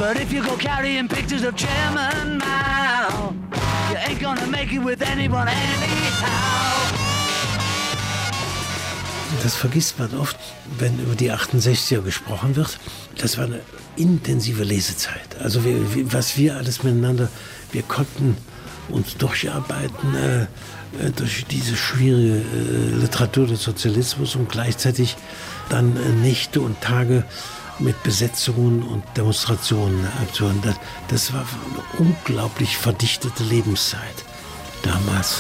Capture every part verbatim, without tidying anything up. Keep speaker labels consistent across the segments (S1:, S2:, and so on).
S1: But if you go carrying pictures of Chairman Mao, you ain't gonna make it with anyone anyhow.
S2: Das vergisst man oft, wenn über die achtundsechziger gesprochen wird. Das war eine intensive Lesezeit. Also wir, was wir alles miteinander, wir konnten uns durcharbeiten äh, durch diese schwierige äh, Literatur des Sozialismus und gleichzeitig dann äh, Nächte und Tage mit Besetzungen und Demonstrationen abzuhören. Das, das war eine unglaublich verdichtete Lebenszeit damals.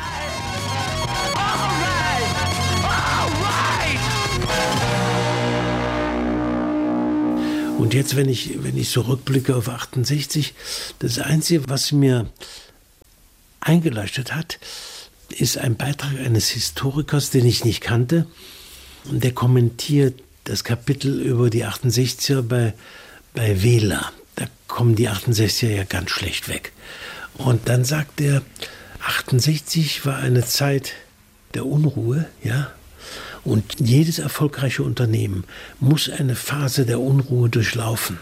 S2: Und jetzt, wenn ich, wenn ich so rückblicke auf achtundsechzig, das Einzige, was mir eingeleuchtet hat, ist ein Beitrag eines Historikers, den ich nicht kannte. Und der kommentiert das Kapitel über die achtundsechziger bei, bei Wähler. Da kommen die achtundsechziger ja ganz schlecht weg. Und dann sagt er, achtundsechzig war eine Zeit der Unruhe, ja. Und jedes erfolgreiche Unternehmen muss eine Phase der Unruhe durchlaufen,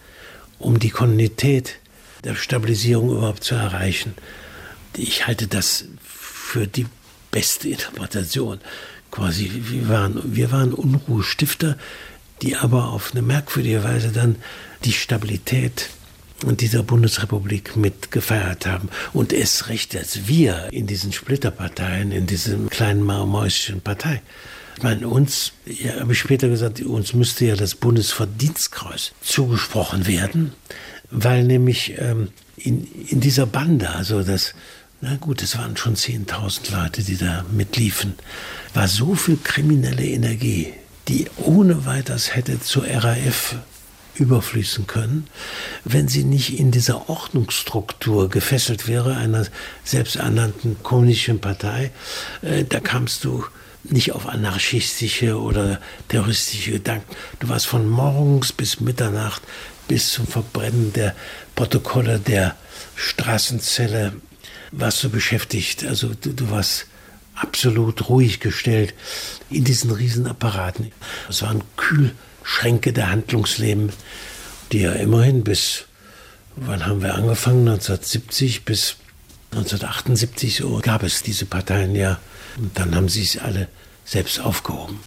S2: um die Kontinuität der Stabilisierung überhaupt zu erreichen. Ich halte das für die beste Interpretation. Quasi, wir waren, wir waren Unruhestifter, die aber auf eine merkwürdige Weise dann die Stabilität dieser Bundesrepublik mit gefeiert haben. Und erst recht als wir in diesen Splitterparteien, in diesem kleinen Marmäuschen Partei. Ich meine, uns, ja, habe ich später gesagt, uns müsste ja das Bundesverdienstkreuz zugesprochen werden, weil nämlich ähm, in, in dieser Bande, also das, na gut, es waren schon zehntausend Leute, die da mitliefen, war so viel kriminelle Energie, die ohne weiteres hätte zur R A F überfließen können, wenn sie nicht in dieser Ordnungsstruktur gefesselt wäre, einer selbsternannten kommunistischen Partei. Äh, da kamst du nicht auf anarchistische oder terroristische Gedanken. Du warst von morgens bis Mitternacht bis zum Verbrennen der Protokolle der Straßenzelle warst du beschäftigt. Also du, du warst absolut ruhig gestellt in diesen Riesenapparaten. Es waren Kühlschränke der Handlungsleben, die ja immerhin bis, wann haben wir angefangen, neunzehnhundertsiebzig bis neunzehnhundertachtundsiebzig, so gab es diese Parteien ja. Und dann haben sie es alle selbst aufgehoben.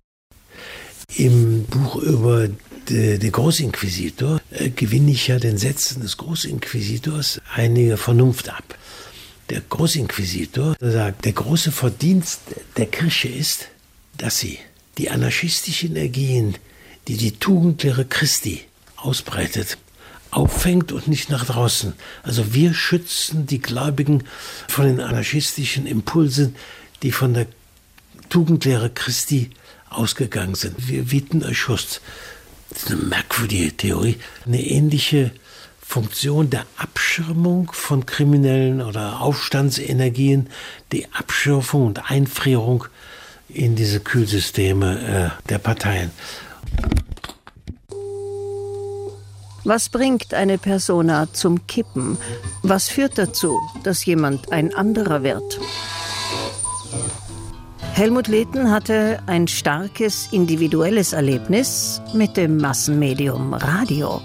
S2: Im Buch über den Großinquisitor äh, gewinne ich ja den Sätzen des Großinquisitors einige Vernunft ab. Der Großinquisitor sagt, der große Verdienst der Kirche ist, dass sie die anarchistischen Energien, die die Tugendlehre Christi ausbreitet, auffängt und nicht nach draußen. Also wir schützen die Gläubigen von den anarchistischen Impulsen, die von der Tugendlehre Christi ausgegangen sind. Wir bieten euch Schutz. Das ist eine merkwürdige Theorie. Eine ähnliche Funktion der Abschirmung von kriminellen oder Aufstandsenergien, die Abschürfung und Einfrierung in diese Kühlsysteme äh, der Parteien.
S3: Was bringt eine Persona zum Kippen? Was führt dazu, dass jemand ein anderer wird? Helmut Lehten hatte ein starkes individuelles Erlebnis mit dem Massenmedium Radio.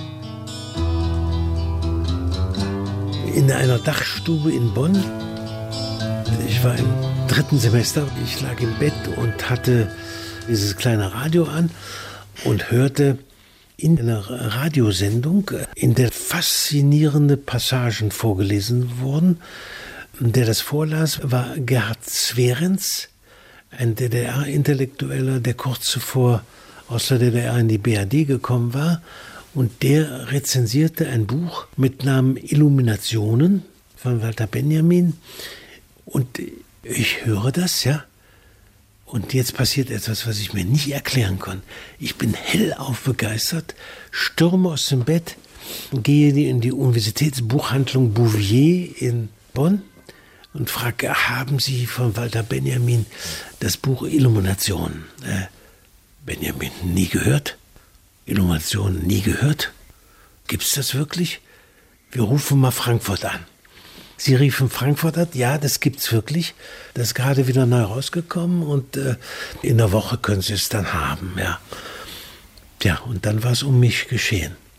S2: In einer Dachstube in Bonn, ich war im dritten Semester, ich lag im Bett und hatte dieses kleine Radio an und hörte in einer Radiosendung, in der faszinierende Passagen vorgelesen wurden. Der das vorlas, war Gerhard Zwerenz, ein D D R-Intellektueller, der kurz zuvor aus der D D R in die B R D gekommen war. Und der rezensierte ein Buch mit Namen Illuminationen von Walter Benjamin. Und ich höre das, ja. Und jetzt passiert etwas, was ich mir nicht erklären kann. Ich bin hellauf begeistert, stürme aus dem Bett, gehe in die Universitätsbuchhandlung Bouvier in Bonn und frage, haben Sie von Walter Benjamin das Buch Illuminationen? Äh, Benjamin, nie gehört? Illuminationen, nie gehört? Gibt's das wirklich? Wir rufen mal Frankfurt an. Sie riefen Frankfurt an, ja, das gibt's wirklich. Das ist gerade wieder neu rausgekommen und äh, in der Woche können Sie es dann haben, ja. Ja, und dann war es um mich geschehen.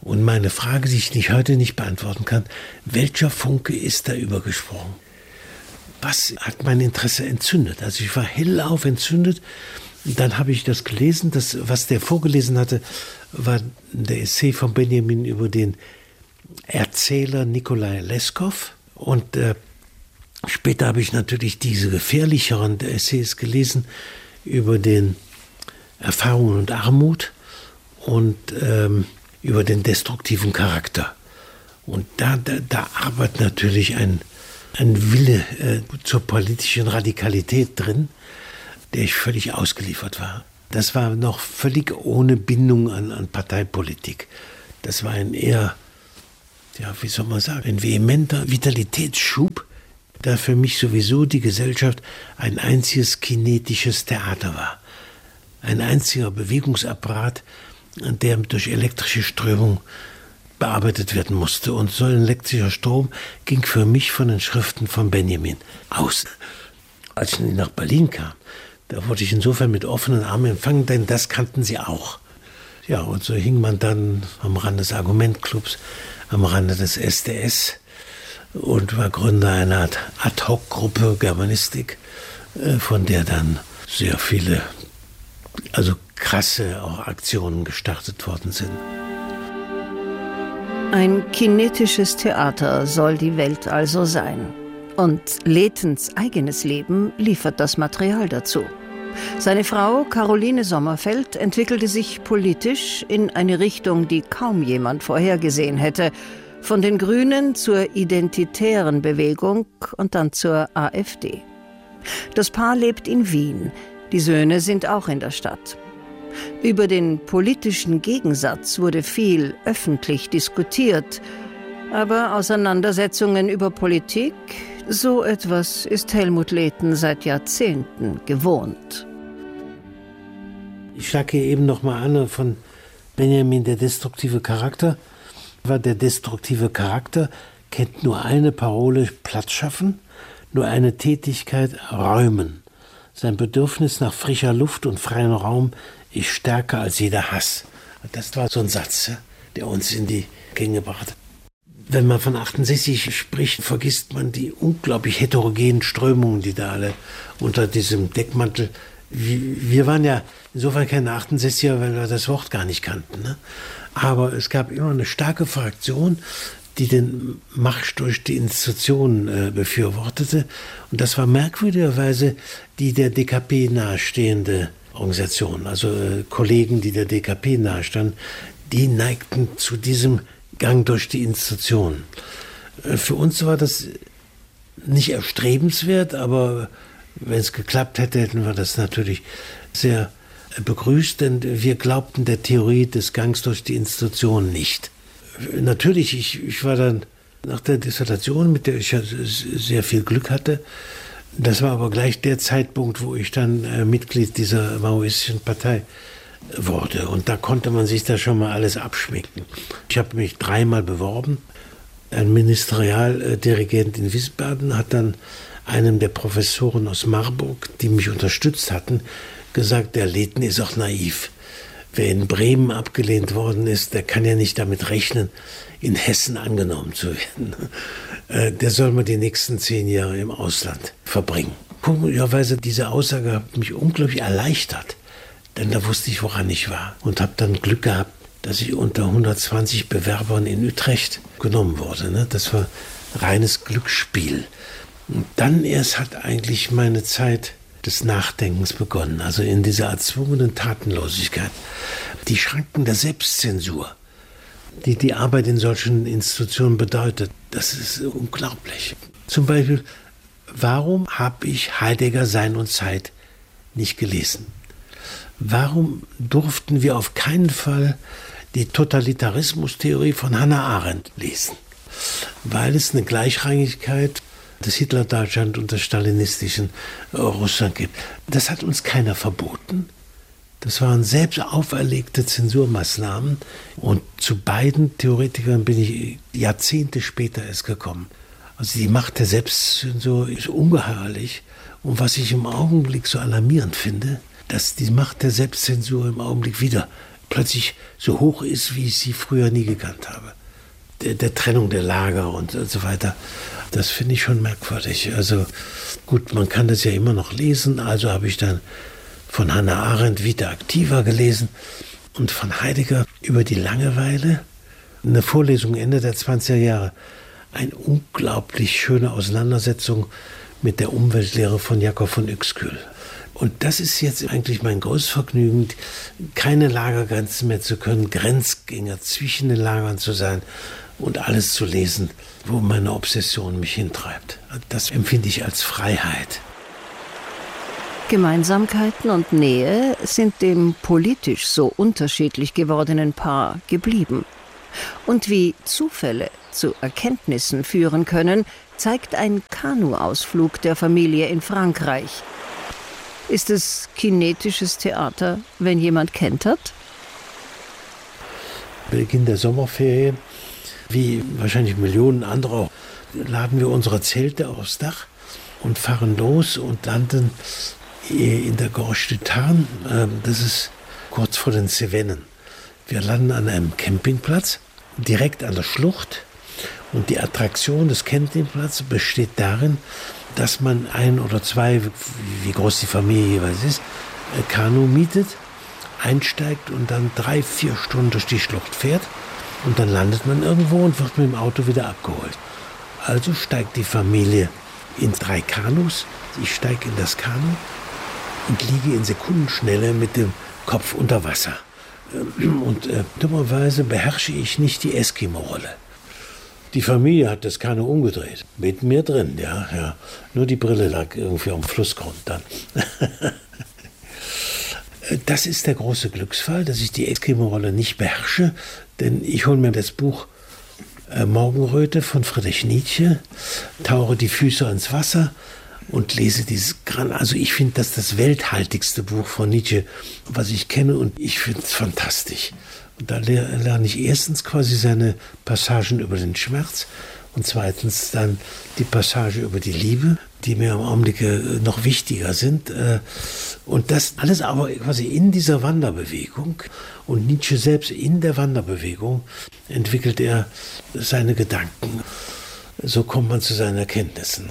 S2: Und meine Frage, die ich nicht, heute nicht beantworten kann, welcher Funke ist da übergesprungen? Was hat mein Interesse entzündet? Also ich war hellauf entzündet. Und dann habe ich das gelesen, das, was der vorgelesen hatte, war der Essay von Benjamin über den Erzähler Nikolai Leskow. Und äh, später habe ich natürlich diese gefährlicheren Essays gelesen über den Erfahrungen und Armut und ähm, über den destruktiven Charakter. Und da, da, da arbeitet natürlich ein, ein Wille äh, zur politischen Radikalität drin, der ich völlig ausgeliefert war. Das war noch völlig ohne Bindung an, an Parteipolitik. Das war ein eher, ja, wie soll man sagen, ein vehementer Vitalitätsschub, da für mich sowieso die Gesellschaft ein einziges kinetisches Theater war. Ein einziger Bewegungsapparat, der durch elektrische Strömung bearbeitet werden musste. Und so ein elektrischer Strom ging für mich von den Schriften von Benjamin aus. Als ich nach Berlin kam, da wurde ich insofern mit offenen Armen empfangen, denn das kannten sie auch. Ja, und so hing man dann am Rande des Argumentclubs, am Rande des S D S und war Gründer einer Art Ad-Hoc-Gruppe Germanistik, von der dann sehr viele, also krasse auch Aktionen gestartet worden sind.
S3: Ein kinetisches Theater soll die Welt also sein. Und Letens eigenes Leben liefert das Material dazu. Seine Frau Caroline Sommerfeld entwickelte sich politisch in eine Richtung, die kaum jemand vorhergesehen hätte. Von den Grünen zur identitären Bewegung und dann zur AfD. Das Paar lebt in Wien. Die Söhne sind auch in der Stadt. Über den politischen Gegensatz wurde viel öffentlich diskutiert. Aber Auseinandersetzungen über Politik, so etwas ist Helmut Leten seit Jahrzehnten gewohnt.
S2: Ich schlage hier eben noch mal an von Benjamin, der destruktive Charakter. Der destruktive Charakter kennt nur eine Parole, Platz schaffen, nur eine Tätigkeit, räumen. Sein Bedürfnis nach frischer Luft und freiem Raum ist stärker als jeder Hass. Das war so ein Satz, der uns in die Gänge brachte. Wenn man von achtundsechzig spricht, vergisst man die unglaublich heterogenen Strömungen, die da alle unter diesem Deckmantel. Wir waren ja insofern keine achtundsechziger, weil wir das Wort gar nicht kannten. Ne? Aber es gab immer eine starke Fraktion, die den Marsch durch die Institutionen äh, befürwortete. Und das war merkwürdigerweise die der D K P nahestehende Organisation. Also äh, Kollegen, die der D K P nahestanden, die neigten zu diesem Gang durch die Institutionen. Äh, für uns war das nicht erstrebenswert, aber wenn es geklappt hätte, hätten wir das natürlich sehr begrüßt, denn wir glaubten der Theorie des Gangs durch die Institutionen nicht. Natürlich, ich, ich war dann nach der Dissertation, mit der ich ja sehr viel Glück hatte, das war aber gleich der Zeitpunkt, wo ich dann äh, Mitglied dieser maoistischen Partei wurde. Und da konnte man sich da schon mal alles abschminken. Ich habe mich dreimal beworben. Ein Ministerialdirigent in Wiesbaden hat dann einem der Professoren aus Marburg, die mich unterstützt hatten, gesagt, der Leten ist auch naiv. Wer in Bremen abgelehnt worden ist, der kann ja nicht damit rechnen, in Hessen angenommen zu werden. Äh, der soll mal die nächsten zehn Jahre im Ausland verbringen. Komischerweise, diese Aussage hat mich unglaublich erleichtert, denn da wusste ich, woran ich war. Und habe dann Glück gehabt, dass ich unter hundertzwanzig Bewerbern in Utrecht genommen wurde. Ne? Das war reines Glücksspiel. Und dann erst hat eigentlich meine Zeit des Nachdenkens begonnen, also in dieser erzwungenen Tatenlosigkeit. Die Schranken der Selbstzensur, die die Arbeit in solchen Institutionen bedeutet, das ist unglaublich. Zum Beispiel, warum habe ich Heidegger Sein und Zeit nicht gelesen? Warum durften wir auf keinen Fall die Totalitarismustheorie von Hannah Arendt lesen? Weil es eine Gleichrangigkeit des Hitler-Deutschland und des stalinistischen Russland gibt. Das hat uns keiner verboten. Das waren selbst auferlegte Zensurmaßnahmen. Und zu beiden Theoretikern bin ich Jahrzehnte später erst gekommen. Also die Macht der Selbstzensur ist ungeheuerlich. Und was ich im Augenblick so alarmierend finde, dass die Macht der Selbstzensur im Augenblick wieder plötzlich so hoch ist, wie ich sie früher nie gekannt habe. Der, der Trennung der Lager und, und so weiter. Das finde ich schon merkwürdig. Also gut, man kann das ja immer noch lesen. Also habe ich dann von Hannah Arendt Vita Activa gelesen und von Heidegger über die Langeweile. Eine Vorlesung Ende der zwanziger Jahre. Eine unglaublich schöne Auseinandersetzung mit der Umweltlehre von Jakob von Uexküll. Und das ist jetzt eigentlich mein großes Vergnügen, keine Lagergrenzen mehr zu können, Grenzgänger zwischen den Lagern zu sein und alles zu lesen, wo meine Obsession mich hintreibt. Das empfinde ich als Freiheit.
S3: Gemeinsamkeiten und Nähe sind dem politisch so unterschiedlich gewordenen Paar geblieben. Und wie Zufälle zu Erkenntnissen führen können, zeigt ein Kanuausflug der Familie in Frankreich. Ist es kinetisches Theater, wenn jemand kentert?
S2: Beginn der Sommerferien, wie wahrscheinlich Millionen andere auch, laden wir unsere Zelte aufs Dach und fahren los und landen in der Gorge du Tarn. Das ist kurz vor den Cevennen. Wir landen an einem Campingplatz, direkt an der Schlucht. Und die Attraktion des Campingplatzes besteht darin, dass man ein oder zwei, wie groß die Familie jeweils ist, Kanu mietet, einsteigt und dann drei, vier Stunden durch die Schlucht fährt. Und dann landet man irgendwo und wird mit dem Auto wieder abgeholt. Also steigt die Familie in drei Kanus. Ich steige in das Kanu und liege in Sekundenschnelle mit dem Kopf unter Wasser. Und äh, dummerweise beherrsche ich nicht die Eskimo-Rolle. Die Familie hat das Kanu umgedreht. Mit mir drin, ja, ja. Nur die Brille lag irgendwie am Flussgrund dann. Das ist der große Glücksfall, dass ich die Eskimo-Rolle nicht beherrsche. Denn ich hole mir das Buch äh, Morgenröte von Friedrich Nietzsche, tauche die Füße ins Wasser und lese dieses, also ich finde das das welthaltigste Buch von Nietzsche, was ich kenne, und ich finde es fantastisch. Und da lerne ich erstens quasi seine Passagen über den Schmerz und zweitens dann die Passage über die Liebe, die mir im Augenblick noch wichtiger sind. Und das alles aber quasi in dieser Wanderbewegung. Und Nietzsche selbst in der Wanderbewegung entwickelt er seine Gedanken. So kommt man zu seinen Erkenntnissen.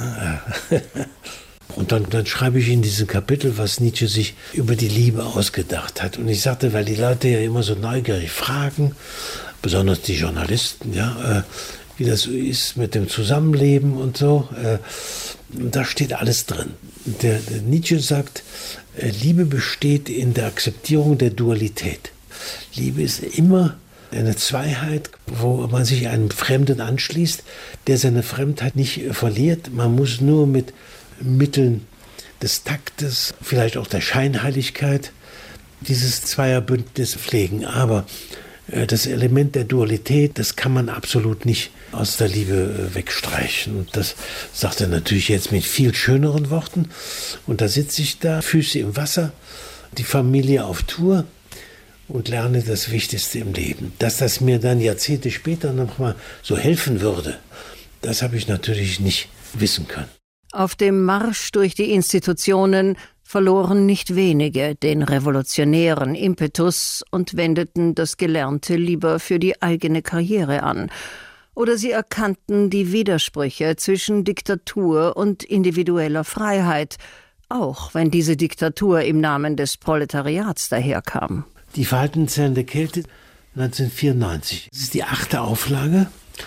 S2: Und dann, dann schreibe ich in diesem Kapitel, was Nietzsche sich über die Liebe ausgedacht hat. Und ich sagte, weil die Leute ja immer so neugierig fragen, besonders die Journalisten, ja, äh, wie das so ist mit dem Zusammenleben und so. Äh, da steht alles drin. Der, der Nietzsche sagt, äh, Liebe besteht in der Akzeptierung der Dualität. Liebe ist immer eine Zweiheit, wo man sich einem Fremden anschließt, der seine Fremdheit nicht verliert. Man muss nur mit Mitteln des Taktes, vielleicht auch der Scheinheiligkeit, dieses Zweierbündnis pflegen. Aber äh, das Element der Dualität, das kann man absolut nicht aus der Liebe äh, wegstreichen. Und das sagt er natürlich jetzt mit viel schöneren Worten. Und da sitze ich da, Füße im Wasser, die Familie auf Tour und lerne das Wichtigste im Leben. Dass das mir dann Jahrzehnte später nochmal so helfen würde, das habe ich natürlich nicht wissen können.
S3: Auf dem Marsch durch die Institutionen verloren nicht wenige den revolutionären Impetus und wendeten das Gelernte lieber für die eigene Karriere an. Oder sie erkannten die Widersprüche zwischen Diktatur und individueller Freiheit, auch wenn diese Diktatur im Namen des Proletariats daherkam.
S2: Die verhaltensverändernde Kälte neunzehnhundertvierundneunzig. Das ist die achte Auflage.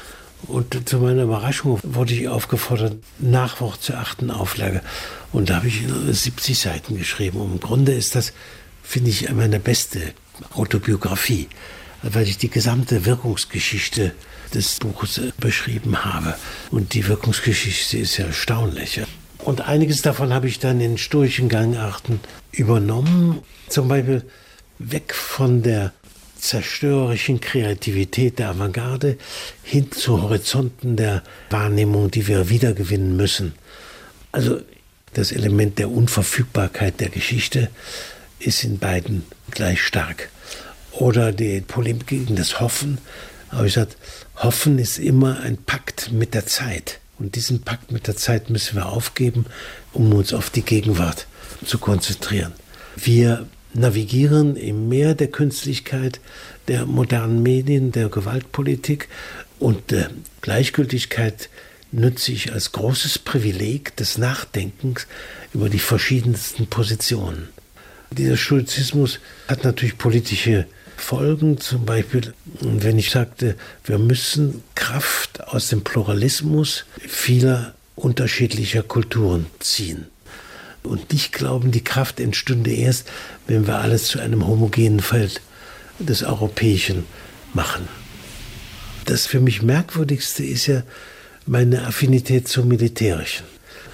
S2: Und zu meiner Überraschung wurde ich aufgefordert, Nachwort zur achten Auflage. Und da habe ich siebzig Seiten geschrieben. Und im Grunde ist das, finde ich, meine beste Autobiografie, weil ich die gesamte Wirkungsgeschichte des Buches beschrieben habe. Und die Wirkungsgeschichte ist ja erstaunlich. Und einiges davon habe ich dann in stoischen Gangarten übernommen. Zum Beispiel weg von der zerstörerischen Kreativität der Avantgarde hin zu Horizonten der Wahrnehmung, die wir wiedergewinnen müssen. Also das Element der Unverfügbarkeit der Geschichte ist in beiden gleich stark. Oder die Polemik gegen das Hoffen. Aber ich sage, Hoffen ist immer ein Pakt mit der Zeit. Und diesen Pakt mit der Zeit müssen wir aufgeben, um uns auf die Gegenwart zu konzentrieren. Wir navigieren im Meer der Künstlichkeit, der modernen Medien, der Gewaltpolitik. Und äh, Gleichgültigkeit nutze ich als großes Privileg des Nachdenkens über die verschiedensten Positionen. Dieser Stoizismus hat natürlich politische Folgen, zum Beispiel, wenn ich sagte, wir müssen Kraft aus dem Pluralismus vieler unterschiedlicher Kulturen ziehen. Und nicht glauben, die Kraft entstünde erst, wenn wir alles zu einem homogenen Feld des Europäischen machen. Das für mich Merkwürdigste ist ja meine Affinität zum Militärischen.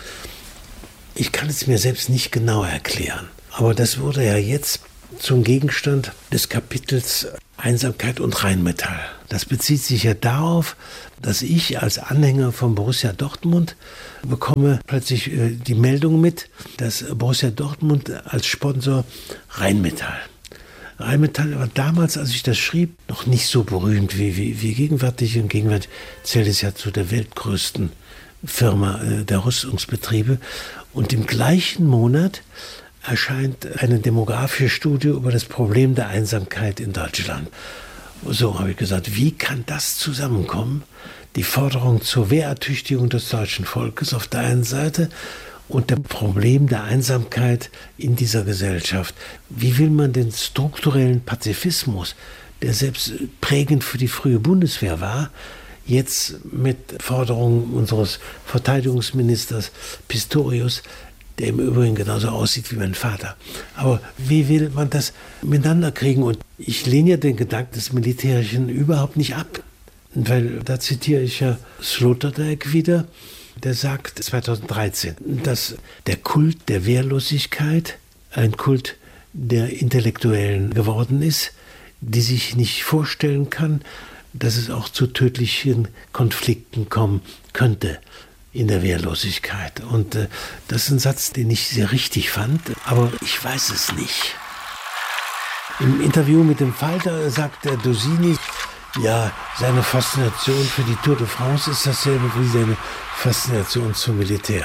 S2: Ich kann es mir selbst nicht genau erklären, aber das wurde ja jetzt zum Gegenstand des Kapitels Einsamkeit und Rheinmetall. Das bezieht sich ja darauf, dass ich als Anhänger von Borussia Dortmund bekomme plötzlich äh, die Meldung mit, dass Borussia Dortmund als Sponsor Rheinmetall. Rheinmetall war damals, als ich das schrieb, noch nicht so berühmt wie, wie, wie gegenwärtig. Und gegenwärtig zählt es ja zu der weltgrößten Firma äh, der Rüstungsbetriebe. Und im gleichen Monat erscheint eine demografische Studie über das Problem der Einsamkeit in Deutschland. So habe ich gesagt, wie kann das zusammenkommen? Die Forderung zur Wehrertüchtigung des deutschen Volkes auf der einen Seite und das Problem der Einsamkeit in dieser Gesellschaft. Wie will man den strukturellen Pazifismus, der selbst prägend für die frühe Bundeswehr war, jetzt mit Forderungen unseres Verteidigungsministers Pistorius, der im Übrigen genauso aussieht wie mein Vater. Aber wie will man das miteinander kriegen? Und ich lehne ja den Gedanken des Militärischen überhaupt nicht ab. Weil da zitiere ich ja Sloterdijk wieder, der sagt zweitausenddreizehn, dass der Kult der Wehrlosigkeit ein Kult der Intellektuellen geworden ist, die sich nicht vorstellen kann, dass es auch zu tödlichen Konflikten kommen könnte in der Wehrlosigkeit. Und äh, das ist ein Satz, den ich sehr richtig fand, aber ich weiß es nicht. Im Interview mit dem Falter sagt der Dosini, ja, seine Faszination für die Tour de France ist dasselbe wie seine Faszination zum Militär.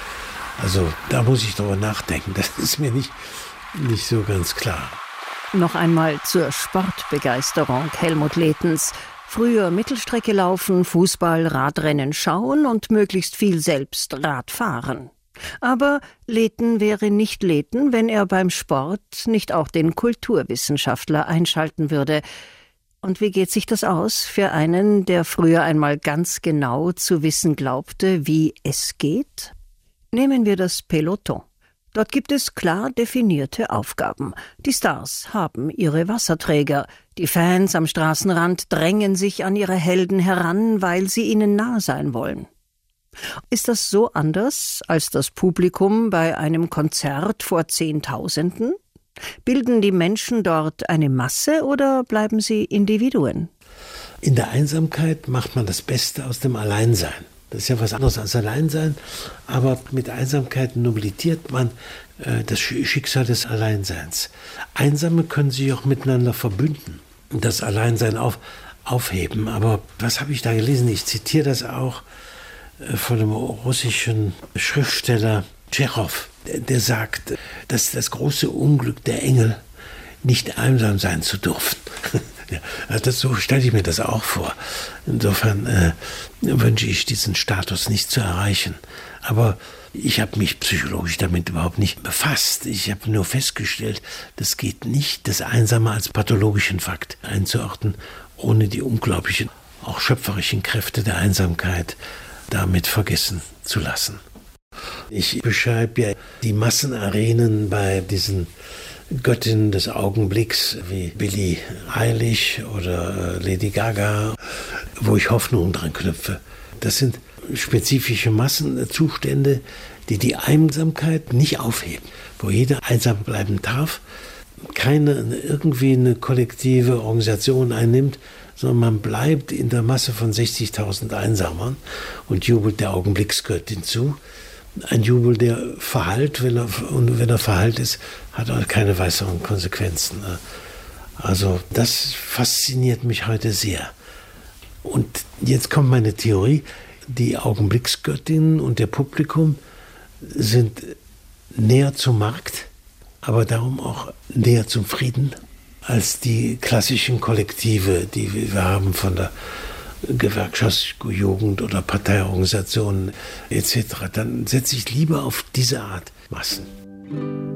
S2: Also da muss ich drüber nachdenken, das ist mir nicht, nicht so ganz klar.
S3: Noch einmal zur Sportbegeisterung Helmut Lehthens. Früher Mittelstrecke laufen, Fußball, Radrennen schauen und möglichst viel selbst Rad fahren. Aber Lehthen wäre nicht Lehthen, wenn er beim Sport nicht auch den Kulturwissenschaftler einschalten würde. Und wie geht sich das aus für einen, der früher einmal ganz genau zu wissen glaubte, wie es geht? Nehmen wir das Peloton. Dort gibt es klar definierte Aufgaben. Die Stars haben ihre Wasserträger. Die Fans am Straßenrand drängen sich an ihre Helden heran, weil sie ihnen nah sein wollen. Ist das so anders als das Publikum bei einem Konzert vor Zehntausenden? Bilden die Menschen dort eine Masse oder bleiben sie Individuen?
S2: In der Einsamkeit macht man das Beste aus dem Alleinsein. Das ist ja was anderes als Alleinsein, aber mit Einsamkeit nobilitiert man äh, das Schicksal des Alleinseins. Einsame können sich auch miteinander verbünden und das Alleinsein auf, aufheben. Aber was habe ich da gelesen? Ich zitiere das auch äh, von dem russischen Schriftsteller Tschechow, der, der sagt, dass das große Unglück der Engel nicht einsam sein zu dürfen. Ja, also das, so stelle ich mir das auch vor. Insofern äh, wünsche ich diesen Status nicht zu erreichen. Aber ich habe mich psychologisch damit überhaupt nicht befasst. Ich habe nur festgestellt, das geht nicht, das Einsame als pathologischen Fakt einzuordnen, ohne die unglaublichen, auch schöpferischen Kräfte der Einsamkeit damit vergessen zu lassen. Ich beschreibe ja die Massenarenen bei diesen Göttinnen des Augenblicks wie Billie Eilish oder Lady Gaga, wo ich Hoffnung dran knüpfe. Das sind spezifische Massenzustände, die die Einsamkeit nicht aufheben, wo jeder einsam bleiben darf, keine irgendwie eine kollektive Organisation einnimmt, sondern man bleibt in der Masse von sechzigtausend Einsamern und jubelt der Augenblicksgöttin zu. Ein Jubel, der verhallt, wenn er, und wenn er verhallt ist, hat er keine weiteren Konsequenzen. Also das fasziniert mich heute sehr. Und jetzt kommt meine Theorie, die Augenblicksgöttinnen und der Publikum sind näher zum Markt aber darum auch näher zum Frieden als die klassischen Kollektive, die wir haben von der Gewerkschaftsjugend oder Parteiorganisationen et cetera. Dann setze ich lieber auf diese Art Massen.